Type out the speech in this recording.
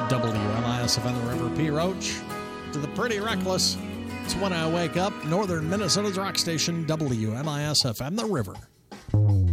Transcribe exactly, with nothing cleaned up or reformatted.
W M I S F M The River, P. Roach to the Pretty Reckless. It's When I Wake Up, Northern Minnesota's rock station, W M I S F M The River.